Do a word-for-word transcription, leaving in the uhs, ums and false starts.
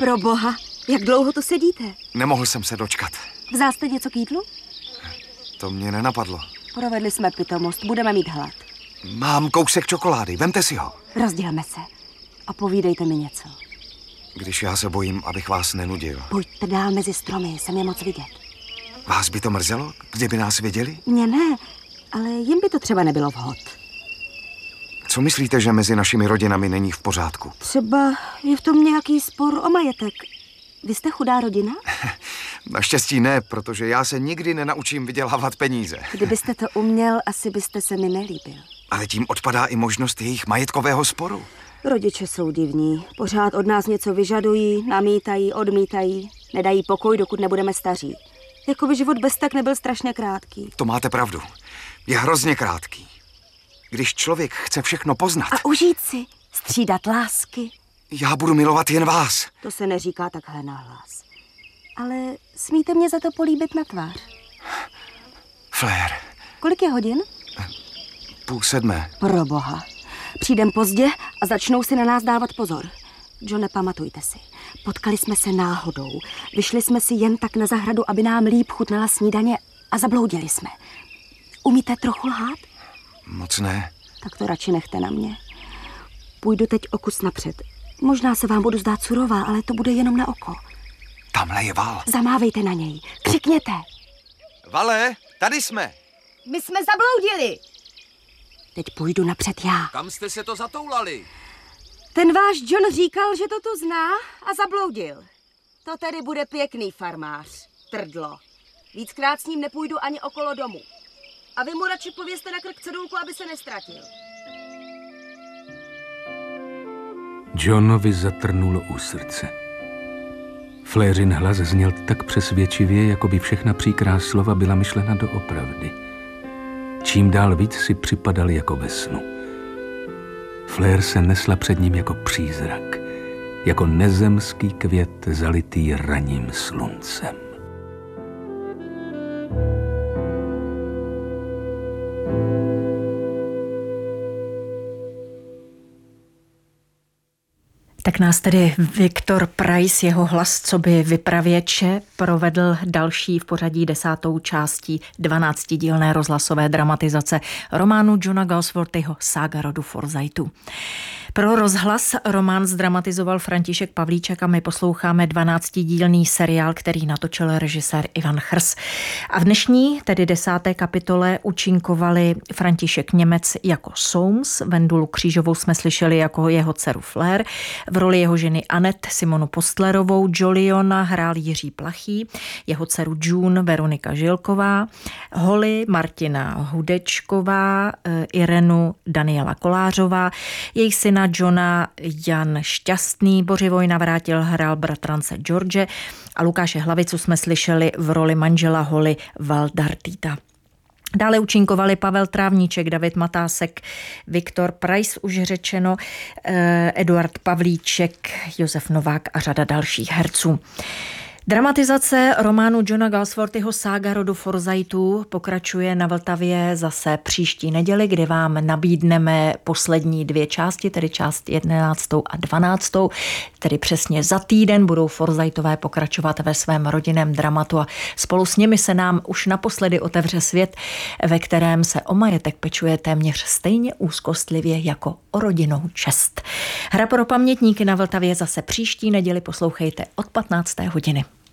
Pro boha, jak dlouho tu sedíte? Nemohl jsem se dočkat. Vzal jste něco k jídlu? To mě nenapadlo. Provedli jsme pitomost, budeme mít hlad. Mám kousek čokolády, vemte si ho. Rozdělme se a povídejte mi něco. Když já se bojím, abych vás nenudil. Pojďte dál mezi stromy, jsem je moc vidět. Vás by to mrzelo, kdyby nás viděli? Mně ne, ale jim by to třeba nebylo vhod. Co myslíte, že mezi našimi rodinami není v pořádku? Třeba je v tom nějaký spor o majetek. Vy jste chudá rodina? Naštěstí ne, protože já se nikdy nenaučím vydělávat peníze. Kdybyste to uměl, asi byste se mi nelíbil. Ale tím odpadá i možnost jejich majetkového sporu. Rodiče jsou divní. Pořád od nás něco vyžadují, namítají, odmítají. Nedají pokoj, dokud nebudeme staří. Jako by život bez tak nebyl strašně krátký. To máte pravdu. Je hrozně krátký. Když člověk chce všechno poznat... A užít si, střídat lásky. Já budu milovat jen vás. To se neříká takhle nahlas. Ale smíte mě za to políbit na tvář. Flair. Kolik je hodin? Půl sedmé. Pro boha. Přijdem pozdě a začnou si na nás dávat pozor. Johne, pamatujte si. Potkali jsme se náhodou. Vyšli jsme si jen tak na zahradu, aby nám líp chutnala snídaně a zabloudili jsme. Umíte trochu lhát? Moc ne. Tak to radši nechte na mě. Půjdu teď o kus napřed. Možná se vám budu zdát surová, ale to bude jenom na oko. Tamhle je Val. Zamávejte na něj. Křikněte. Vale, tady jsme. My jsme zabloudili. Teď půjdu napřed já. Kam jste se to zatoulali? Ten váš John říkal, že to tu zná a zabloudil. To tedy bude pěkný farmář. Trdlo. Víckrát s ním nepůjdu ani okolo domu. A vy mu radši povězte na krk cedulku, aby se nestratil. Johnovi zatrnulo u srdce. Flairin hlas zněl tak přesvědčivě, jako by všechna příkrá slova byla myšlena doopravdy. Čím dál víc si připadal jako ve snu. Flair se nesla před ním jako přízrak, jako nezemský květ zalitý ranním sluncem. Tak nás tedy Viktor Preiss, jeho hlas coby vypravěče, provedl další v pořadí desátou částí dvanáctidílné rozhlasové dramatizace románu Johna Galsworthyho Sága rodu Forsythů. Pro rozhlas román zdramatizoval František Pavlíček a my posloucháme dvanáctidílný seriál, který natočil režisér Ivan Chrs. A v dnešní, tedy desáté kapitole, účinkovali František Němec jako Soames, Vendulu Křížovou jsme slyšeli jako jeho dceru Flair, v roli jeho ženy Anet Simonu Postlerovou, Joliona hrál Jiří Plachý, jeho dceru June Veronika Žilková, Holly Martina Hudečková, Irenu Daniela Kolářová, jejich syna Johna Jan Šťastný, Bořivoj Navrátil hrál bratrance George a Lukáše Hlavicu jsme slyšeli v roli manžela Holly Valdardita. Dále účinkovali Pavel Trávníček, David Matásek, Viktor Preiss, už řečeno, Eduard Pavlíček, Josef Novák a řada dalších herců. Dramatizace románu Johna Galsworthyho Sága rodu Forsythů pokračuje na Vltavě zase příští neděli, kdy vám nabídneme poslední dvě části, tedy část jedenáctou a dvanáctou, tedy přesně za týden budou Forsythové pokračovat ve svém rodinném dramatu a spolu s nimi se nám už naposledy otevře svět, ve kterém se o majetek pečuje téměř stejně úzkostlivě jako o rodinnou čest. Hra pro pamětníky na Vltavě zase příští neděli, poslouchejte od patnácté hodiny.